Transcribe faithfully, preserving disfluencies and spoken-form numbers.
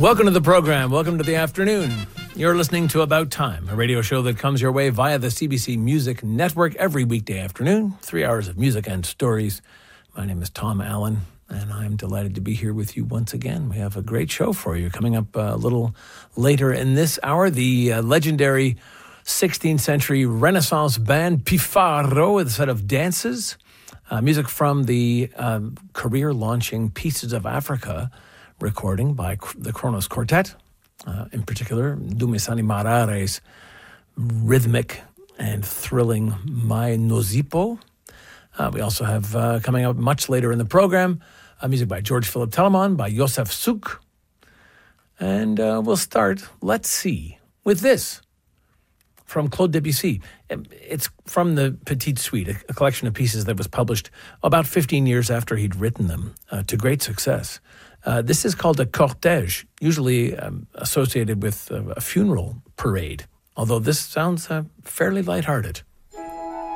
Welcome to the program. Welcome to the afternoon. You're listening to About Time, a radio show that comes your way via the C B C Music Network every weekday afternoon. Three hours of music and stories. My name is Tom Allen, and I'm delighted to be here with you once again. We have a great show for you. Coming up a little later in this hour, the uh, legendary sixteenth century Renaissance band Pifaro with a set of dances. Uh, music from the um, career-launching Pieces of Africa recording by the Kronos Quartet, uh, in particular, Dumisani Marare's rhythmic and thrilling Mai Nozipo. Uh, we also have, uh, coming up much later in the program, uh, music by George Philip Telemann, by Josef Suk. And uh, we'll start, let's see, with this from Claude Debussy. It's from the Petite Suite, a collection of pieces that was published about fifteen years after he'd written them, uh, to great success. Uh, this is called a cortège, usually um, associated with uh, a funeral parade, although this sounds uh, fairly lighthearted.